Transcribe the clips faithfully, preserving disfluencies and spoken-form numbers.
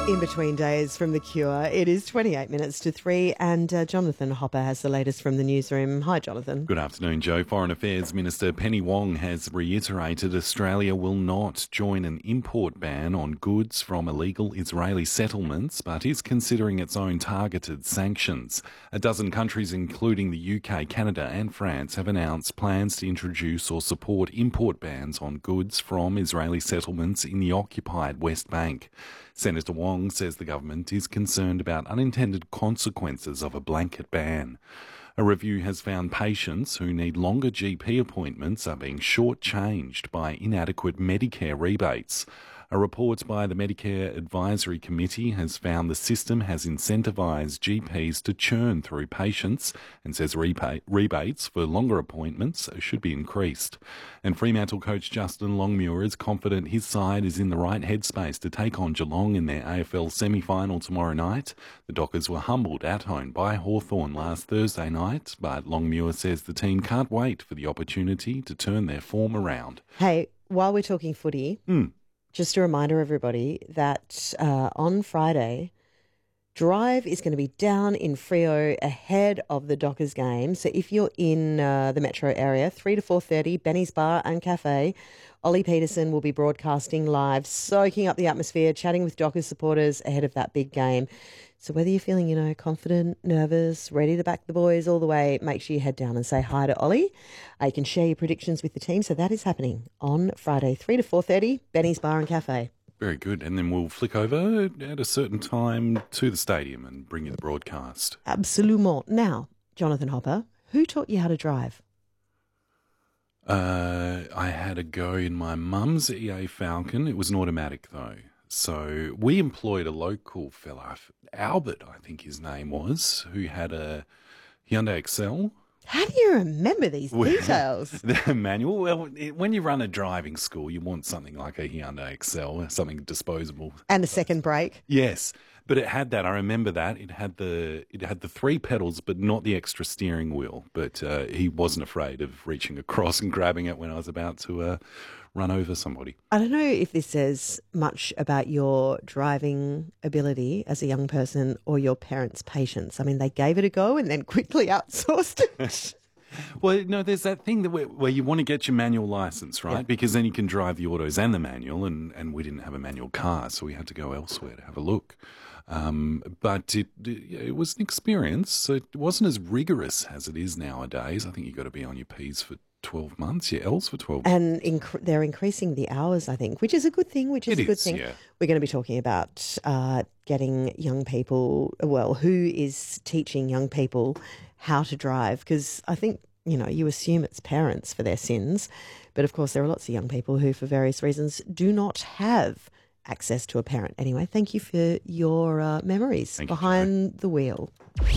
In between days from The Cure, it is twenty-eight minutes to three, and uh, Jonathan Hopper has the latest from the newsroom. Hi, Jonathan. Good afternoon, Joe. Foreign Affairs Minister Penny Wong has reiterated Australia will not join an import ban on goods from illegal Israeli settlements, but is considering its own targeted sanctions. A dozen countries, including the U K, Canada and France, have announced plans to introduce or support import bans on goods from Israeli settlements in the occupied West Bank. Senator Wong says the government is concerned about unintended consequences of a blanket ban. A review has found patients who need longer G P appointments are being shortchanged by inadequate Medicare rebates. A report by the Medicare Advisory Committee has found the system has incentivised G Ps to churn through patients and says rebate, rebates for longer appointments should be increased. And Fremantle coach Justin Longmuir is confident his side is in the right headspace to take on Geelong in their A F L semi-final tomorrow night. The Dockers were humbled at home by Hawthorn last Thursday night, but Longmuir says the team can't wait for the opportunity to turn their form around. Hey, while we're talking footy... Mm. Just a reminder, everybody, that uh, on Friday, Drive is going to be down in Freo ahead of the Dockers game. So if you're in uh, the metro area, three to four thirty, Benny's Bar and Cafe, Ollie Peterson will be broadcasting live, soaking up the atmosphere, chatting with Dockers supporters ahead of that big game. So whether you're feeling, you know, confident, nervous, ready to back the boys all the way, make sure you head down and say hi to Ollie. Uh, you can share your predictions with the team. So that is happening on Friday, three to four thirty, Benny's Bar and Cafe. Very good. And then we'll flick over at a certain time to the stadium and bring you the broadcast. Absolument. Now, Jonathan Hopper, who taught you how to drive? Uh, I had a go in my mum's E A Falcon. It was an automatic, though. So we employed a local fella, Albert, I think his name was, who had a Hyundai Excel. How do you remember these details? The manual. Well, it, when you run a driving school, you want something like a Hyundai Excel, something disposable. And a second brake. Yes, but it had that. I remember that. It had the it had the three pedals, but not the extra steering wheel. But uh, he wasn't afraid of reaching across and grabbing it when I was about to uh, run over somebody. I don't know if this says much about your driving ability as a young person or your parents' patience. I mean, they gave it a go and then quickly outsourced it. Well, no, there's that thing that where, where you want to get your manual license, right? Yeah. Because then you can drive the autos and the manual, and, and we didn't have a manual car, so we had to go elsewhere to have a look. Um, but it it was an experience. So it wasn't as rigorous as it is nowadays. I think you've got to be on your P's for twelve months, your L's for twelve months. And inc- they're increasing the hours, I think, which is a good thing, which is it a good is, thing. Yeah. We're going to be talking about uh, getting young people, well, who is teaching young people how to drive, because I think, you know, you assume it's parents for their sins, but of course there are lots of young people who, for various reasons, do not have access to a parent. Anyway, thank you for your uh, memories thank behind you, the wheel.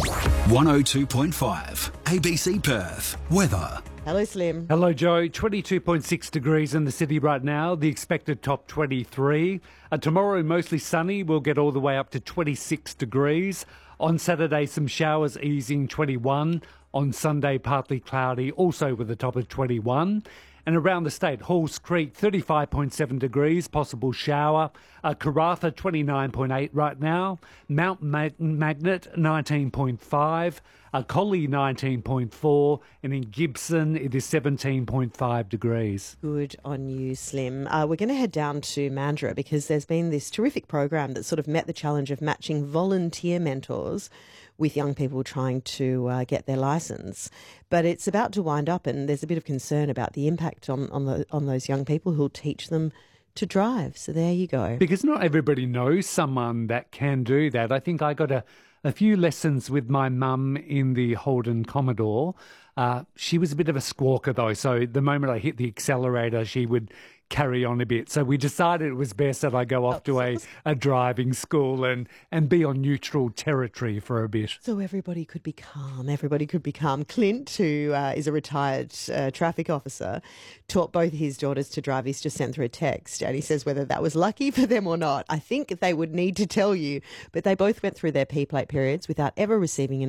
one oh two point five A B C Perth. Weather. Hello, Slim. Hello, Joe. twenty-two point six degrees in the city right now. The expected top twenty-three. Uh, tomorrow, mostly sunny. We'll get all the way up to twenty-six degrees. On Saturday, some showers easing, twenty-one. On Sunday, partly cloudy, also with a top of twenty-one. And around the state, Halls Creek, thirty-five point seven degrees, possible shower. Uh, Karratha, twenty-nine point eight right now. Mount Mag- Magnet, nineteen point five. Uh, Collie, nineteen point four. And in Gibson, it is seventeen point five degrees. Good on you, Slim. Uh, we're going to head down to Mandurah because there's been this terrific program that sort of met the challenge of matching volunteer mentors with young people trying to uh, get their licence. But it's about to wind up, and there's a bit of concern about the impact on, on, the, on those young people who'll teach them to drive. So there you go. Because not everybody knows someone that can do that. I think I got a, a few lessons with my mum in the Holden Commodore. Uh, she was a bit of a squawker, though, so the moment I hit the accelerator, she would carry on a bit. So we decided it was best that I go off to a, a driving school and, and be on neutral territory for a bit. So everybody could be calm. Everybody could be calm. Clint, who uh, is a retired uh, traffic officer, taught both his daughters to drive. He's just sent through a text and he says whether that was lucky for them or not. I think they would need to tell you, but they both went through their P-plate periods without ever receiving an